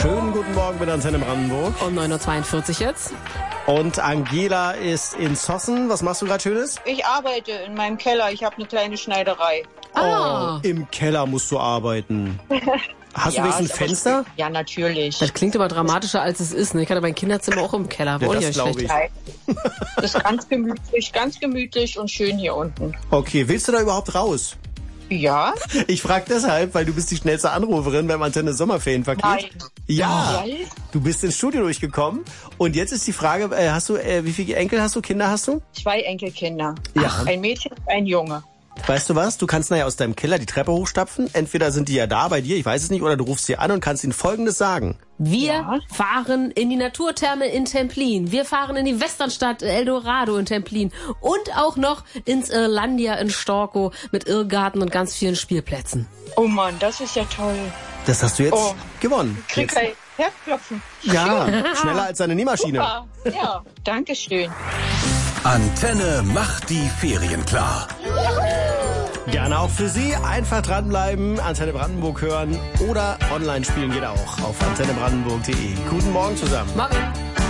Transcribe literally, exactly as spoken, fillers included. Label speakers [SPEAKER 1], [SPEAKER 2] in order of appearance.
[SPEAKER 1] Schönen guten Morgen mit Antenne Brandenburg.
[SPEAKER 2] Um neun Uhr zweiundvierzig jetzt.
[SPEAKER 1] Und Angela ist in Zossen. Was machst du gerade Schönes?
[SPEAKER 3] Ich arbeite in meinem Keller. Ich habe eine kleine Schneiderei.
[SPEAKER 2] Ah.
[SPEAKER 1] Oh, im Keller musst du arbeiten. Hast
[SPEAKER 3] Ja,
[SPEAKER 1] du wenigstens
[SPEAKER 3] ist
[SPEAKER 1] ein
[SPEAKER 3] aber
[SPEAKER 1] Fenster?
[SPEAKER 3] schön. Ja, natürlich.
[SPEAKER 2] Das klingt aber dramatischer, als es ist. Ne? Ich hatte mein Kinderzimmer auch im Keller.
[SPEAKER 1] Ja,
[SPEAKER 2] Wollte
[SPEAKER 1] das
[SPEAKER 2] euch
[SPEAKER 1] glaub
[SPEAKER 2] schlecht.
[SPEAKER 1] ich.
[SPEAKER 3] Das ist ganz gemütlich, ganz gemütlich und schön hier unten.
[SPEAKER 1] Okay, willst du da überhaupt raus?
[SPEAKER 3] Ja?
[SPEAKER 1] Ich frage deshalb, weil du bist die schnellste Anruferin beim Antenne Sommerferienpaket.
[SPEAKER 3] Nein.
[SPEAKER 1] Ja,
[SPEAKER 3] Nein.
[SPEAKER 1] du bist ins Studio durchgekommen. Und jetzt ist die Frage, äh, hast du, äh, wie viele Enkel hast du, Kinder hast du?
[SPEAKER 3] Zwei Enkelkinder.
[SPEAKER 1] Ja.
[SPEAKER 3] Ein Mädchen und ein Junge.
[SPEAKER 1] Weißt du was? Du kannst nachher aus deinem Keller die Treppe hochstapfen. Entweder sind die ja da bei dir, ich weiß es nicht, oder du rufst sie an und kannst ihnen Folgendes sagen.
[SPEAKER 2] Wir
[SPEAKER 3] Ja.
[SPEAKER 2] fahren in die Naturtherme in Templin. Wir fahren in die Westernstadt Eldorado in Templin. Und auch noch ins Irlandia in Storkow mit Irrgarten und ganz vielen Spielplätzen.
[SPEAKER 3] Oh Mann, das ist ja toll.
[SPEAKER 1] Das hast du jetzt
[SPEAKER 3] Oh.
[SPEAKER 1] gewonnen.
[SPEAKER 3] Krieg
[SPEAKER 1] Jetzt.
[SPEAKER 3] ein Herzklopfen.
[SPEAKER 1] Ja, schneller als deine Nähmaschine.
[SPEAKER 3] Super. Ja, danke schön.
[SPEAKER 4] Antenne macht die Ferien klar.
[SPEAKER 1] Gerne auch für Sie. Einfach dranbleiben, Antenne Brandenburg hören oder online spielen geht auch auf antenne brandenburg punkt de. Guten Morgen zusammen.
[SPEAKER 2] Morgen.